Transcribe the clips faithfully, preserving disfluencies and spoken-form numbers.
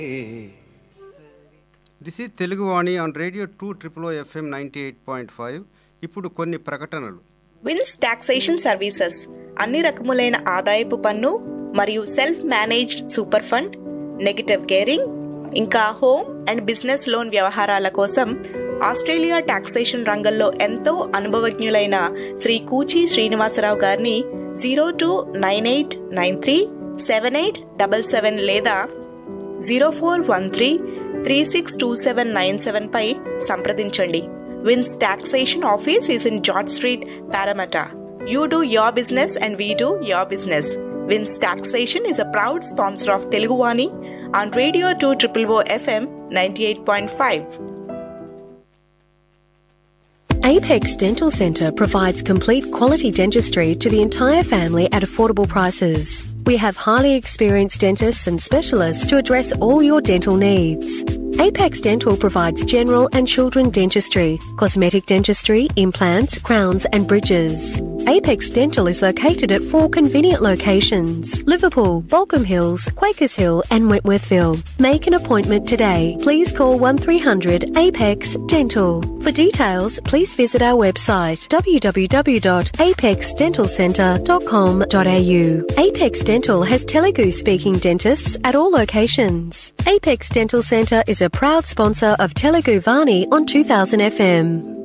This is Teluguvani on radio two triple oh FM ninety eight point five. ఇప్పుడు కొన్ని ప్రకటనలు. Wins taxation services అన్ని రకములైన ఆదాయపు పన్ను మరియు self managed super fund, negative gearing, ఇంకా హోమ్ అండ్ బిజినెస్ లోన్ వ్యవహారాల కోసం ఆస్ట్రేలియా టాక్సేషన్ రంగంలో ఎంతో అనుభవజ్ఞులైన శ్రీ కూచి శ్రీనివాసరావు గారిని zero two nine eight nine three seven eight double seven లేదా zero four one three three six two seven nine seven పై సంప్రదించండి. Wins taxation office is in George street, Parramatta. You do your business and we do your business. Wins Taxation is a proud sponsor of Teluguvani on Radio two O O O F M ninety-eight point five. Apex Dental Centre provides complete quality dentistry to the entire family at affordable prices. We have highly experienced dentists and specialists to address all your dental needs. Apex Dental provides general and children dentistry, cosmetic dentistry, implants, crowns and bridges. Apex Dental is located at four convenient locations: Liverpool, Balcombe Hills, Quakers Hill and Wentworthville. Make an appointment today. Please call one three hundred APEX Dental. For details, please visit our website w w w dot apex dental centre dot com dot a u. Apex Dental has Telugu-speaking dentists at all locations. Apex Dental Centre is a proud sponsor of Telugu Vani on two thousand F M.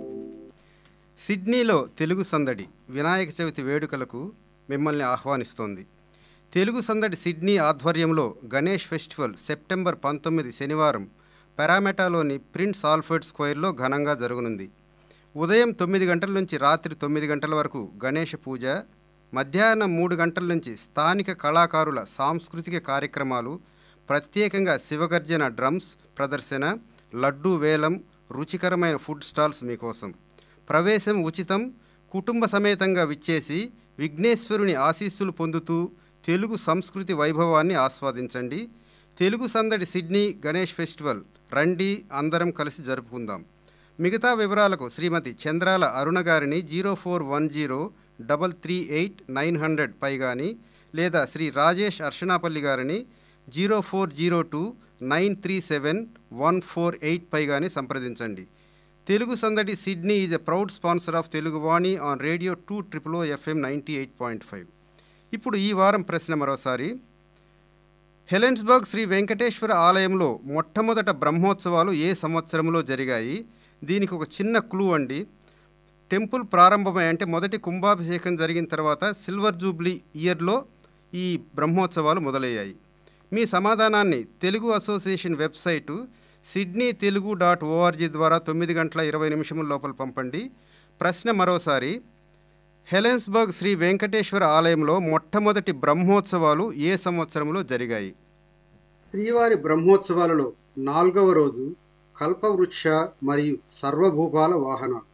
సిడ్నీలో తెలుగు సందడి వినాయక చవితి వేడుకలకు మిమ్మల్ని ఆహ్వానిస్తోంది. తెలుగు సందడి Sydney ఆధ్వర్యంలో Ganesh festival September పంతొమ్మిది శనివారం పారామెటాలోని prince Alfred స్క్వేర్లో ఘనంగా జరగనుంది. ఉదయం తొమ్మిది గంటల నుంచి రాత్రి తొమ్మిది గంటల వరకు గణేష పూజ, మధ్యాహ్నం మూడు గంటల నుంచి స్థానిక కళాకారుల సాంస్కృతిక కార్యక్రమాలు, ప్రత్యేకంగా శివగర్జన డ్రమ్స్ ప్రదర్శన, లడ్డూ వేలం, రుచికరమైన ఫుడ్ స్టాల్స్ మీకోసం. ప్రవేశం ఉచితం. కుటుంబ సమేతంగా విచ్చేసి విఘ్నేశ్వరుని ఆశీస్సులు పొందుతూ తెలుగు సంస్కృతి వైభవాన్ని ఆస్వాదించండి. తెలుగు సందడి సిడ్నీ గణేష్ ఫెస్టివల్ రండి, అందరం కలిసి జరుపుకుందాం. మిగతా వివరాలకు శ్రీమతి చంద్రాల అరుణ గారిని zero four one zero double three eight nine hundred పై కానీ, లేదా శ్రీ రాజేష్ అర్షణాపల్లి గారిని zero four zero two nine three seven one four eight pi కానీ సంప్రదించండి. తెలుగు సందడి Sydney is a proud sponsor of Teluguvani on radio two triple oh FM ninety eight point five. ఇప్పుడు ఈ వారం ప్రశ్న మరోసారి. హెలెన్స్బర్గ్ శ్రీ వెంకటేశ్వర ఆలయంలో మొట్టమొదట బ్రహ్మోత్సవాలు ఏ సంవత్సరంలో జరిగాయి? దీనికి ఒక చిన్న క్లూ అండి. టెంపుల్ ప్రారంభమై అంటే మొదటి కుంభాభిషేకం జరిగిన తర్వాత సిల్వర్ జూబ్లీ ఇయర్లో ఈ బ్రహ్మోత్సవాలు మొదలయ్యాయి. మీ సమాధానాన్ని Telugu association website Sydney Telugu dot ORG ద్వారా తొమ్మిది గంటల ఇరవై నిమిషముల లోపల పంపండి. ప్రశ్న మరోసారి. హెలెన్స్బర్గ్ శ్రీ వెంకటేశ్వర ఆలయంలో మొట్టమొదటి బ్రహ్మోత్సవాలు ఏ సంవత్సరంలో జరిగాయి? శ్రీవారి బ్రహ్మోత్సవాలలో నాలుగవ రోజు కల్పవృక్ష మరియు సర్వభూపాల వాహనాలు.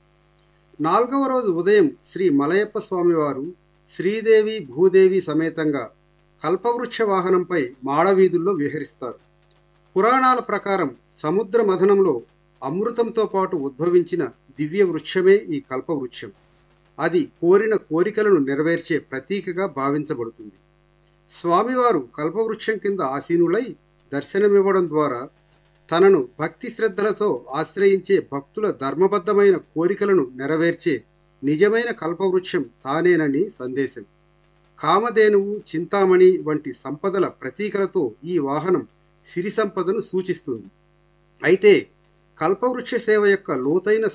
నాలుగవ రోజు ఉదయం శ్రీ మలయప్ప స్వామివారు శ్రీదేవి భూదేవి సమేతంగా కల్పవృక్ష వాహనంపై మాడవీధుల్లో విహరిస్తారు. పురాణాల ప్రకారం సముద్ర మథనంలో అమృతంతో పాటు ఉద్భవించిన దివ్య వృక్షమే ఈ కల్పవృక్షం. అది కోరిన కోరికలను నెరవేర్చే ప్రతీకగా భావించబడుతుంది. స్వామివారు కల్పవృక్షం కింద ఆసీనులై దర్శనమివ్వడం ద్వారా తనను భక్తి శ్రద్ధలతో ఆశ్రయించే భక్తుల ధర్మబద్ధమైన కోరికలను నెరవేర్చే నిజమైన కల్పవృక్షం తానేనని సందేశం. కామధేనువు, చింతామణి వంటి సంపదల ప్రతీకలతో ఈ వాహనం సిరి సంపదను సూచిస్తుంది. అయితే కల్పవృక్ష సేవ యొక్క లోతైన